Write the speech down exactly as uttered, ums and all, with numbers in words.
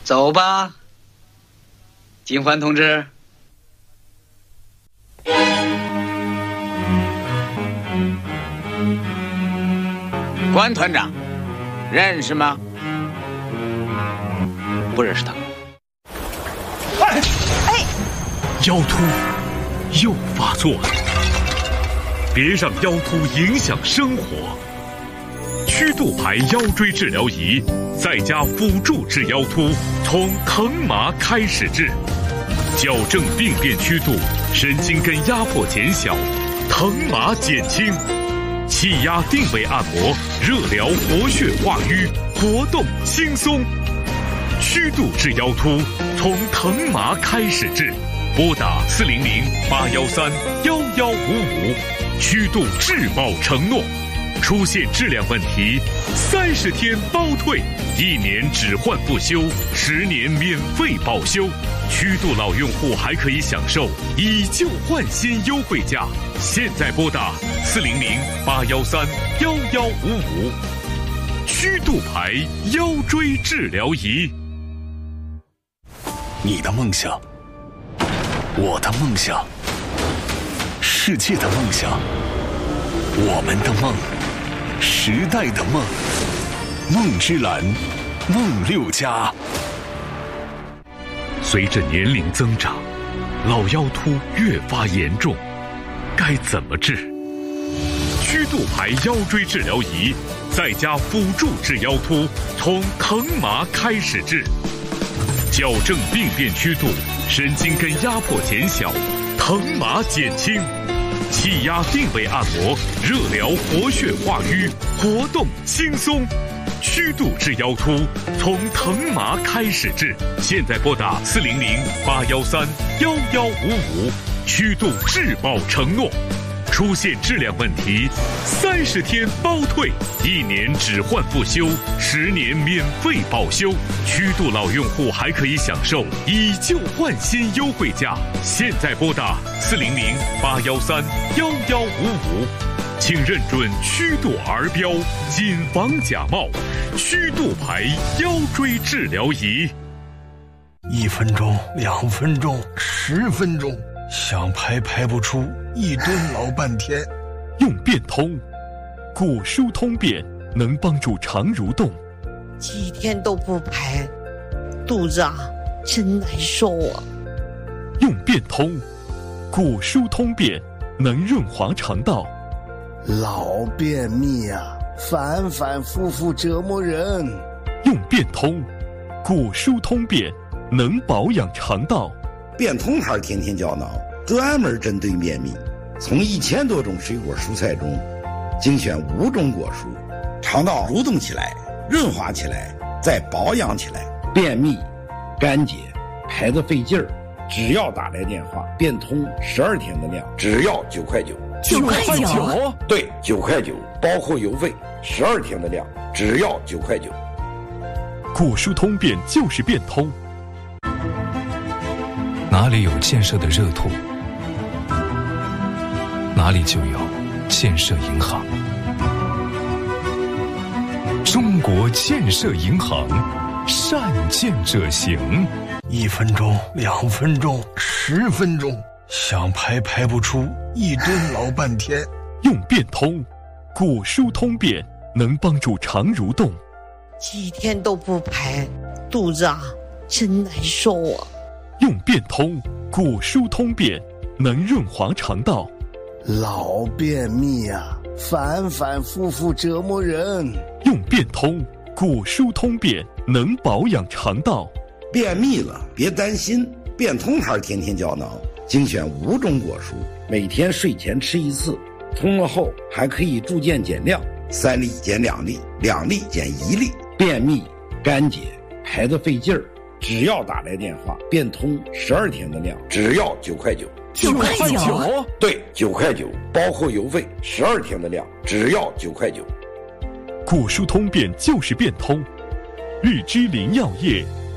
走吧，金欢同志。 关团长，认识吗？ 不认识他。 哎哎， 腰突又发作了，别让腰突影响生活。曲度牌腰椎治疗仪在家辅助治腰突，从疼麻开始治，矫正病变曲度，神经根压迫减小，疼麻减轻。气压定位按摩，热疗活血化瘀，活动轻松。曲度治腰突，从疼麻开始治，拨打四零零八幺三幺幺五五，曲度质保承诺。出现质量问题，三十天包退，一年只换不修，十年免费保修。曲度老用户还可以享受以旧换新优惠价。现在拨打四零零八幺三幺幺五五，曲度牌腰椎治疗仪。 你的梦想，我的梦想，世界的梦想，我们的梦，时代的梦，梦之蓝，梦六家。 随着年龄增长，老腰突越发严重，该怎么治？曲度牌腰椎治疗仪在家辅助治腰突，从疼麻开始治，矫正病变曲度，神经根压迫减小，疼麻减轻。气压定位按摩，热疗活血化瘀，活动轻松。曲度治腰突，从疼麻开始治。现在拨打四零零八幺三幺幺五五，曲度质保承诺。出现质量问题，三十天包退，一年只换不修，十年免费保修。曲度老用户还可以享受以旧换新优惠价。现在拨打四零零八幺三幺幺五五，请认准曲度儿标，谨防假冒。曲度牌腰椎治疗仪。 一分钟，两分钟，十分钟，想排排不出，一蹲老半天。 用变通，骨疏通便能帮助肠蠕动。 几天都不排，肚子啊真难受啊。 用变通，骨疏通便能润滑肠道。 老便秘啊，反反复复折磨人。 用变通，骨疏通便能保养肠道。 变通牌天天胶囊专门针对便秘，从一千多种水果蔬菜中精选五种果蔬，肠道蠕动起来，润滑起来，再保养起来。便秘、干结、排得费劲儿，只要打来电话，变通十二天的量，只要九块九。 九块九？ 对，九块九，包括邮费，十二天的量，只要九块九。 骨疏通便就是变通。 哪里有建设的热土，哪里就有建设银行。中国建设银行，善建者行。 一分钟，两分钟，十分钟，想排排不出，一蹲老半天。 用变通，骨疏通便能帮助肠蠕动。 几天都不排，肚子啊真难受啊。 用变通，骨疏通便能润滑肠道。 老便秘啊，反反复复折磨人。 用变通，骨疏通便能保养肠道。 便秘了别担心，变通牌天天胶囊精选五种果蔬，每天睡前吃一次，通了后还可以逐渐减量，三粒减两粒，两粒减一粒。便秘、干结、排得费劲儿，只要打来电话，变通十二天的量，只要九块九。 九块九？ 对，九块九，包括邮费，十二天的量，只要九块九。 骨疏通便就是变通。日之林药业